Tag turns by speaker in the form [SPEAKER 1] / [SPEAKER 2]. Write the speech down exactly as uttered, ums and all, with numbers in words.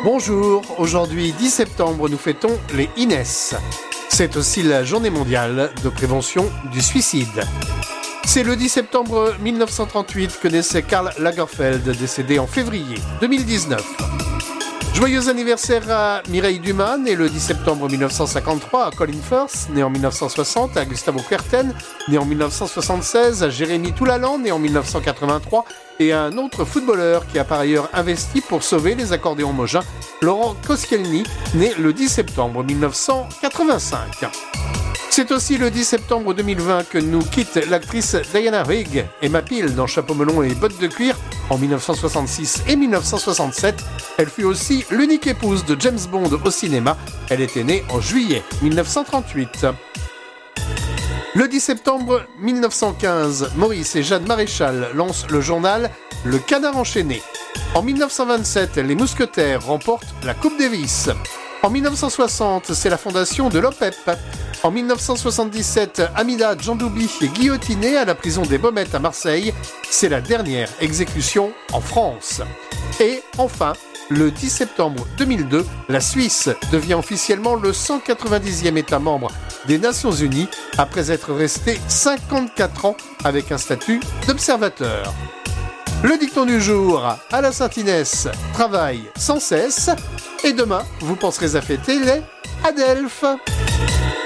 [SPEAKER 1] Bonjour, aujourd'hui dix septembre, nous fêtons les Inès. C'est aussi la journée mondiale de prévention du suicide. C'est le dix septembre mille neuf cent trente-huit que naissait Karl Lagerfeld, décédé en février deux mille dix-neuf. Joyeux anniversaire à Mireille Dumas, née le dix septembre mille neuf cent cinquante-trois, à Colin Firth, né en mille neuf cent soixante, à Gustavo Kuerten, né en mille neuf cent soixante-seize, à Jérémy Toulalan, né en mille neuf cent quatre-vingt-trois, et à un autre footballeur qui a par ailleurs investi pour sauver les accordéons Mogin, Laurent Koscielny, né le dix septembre mille neuf cent quatre-vingt-cinq. C'est aussi le dix septembre deux mille vingt que nous quitte l'actrice Diana Rigg, Emma Peel dans Chapeau melon et bottes de cuir en mille neuf cent soixante-six et mille neuf cent soixante-sept. Elle fut aussi l'unique épouse de James Bond au cinéma. Elle était née en juillet mille neuf cent trente-huit. Le dix septembre mille neuf cent quinze, Maurice et Jeanne Maréchal lancent le journal Le Canard enchaîné. En mille neuf cent vingt-sept, les Mousquetaires remportent la Coupe Davis. En mille neuf cent soixante, c'est la fondation de l'O P E P. En mille neuf cent soixante-dix-sept, Hamida Djandoubi est guillotiné à la prison des Baumettes à Marseille. C'est la dernière exécution en France. Et enfin, le dix septembre deux mille deux, la Suisse devient officiellement le cent quatre-vingt-dixième État membre des Nations Unies après être resté cinquante-quatre ans avec un statut d'observateur. Le dicton du jour, à la Saint-Inès, travaille sans cesse. Et demain, vous penserez à fêter les Adelphes.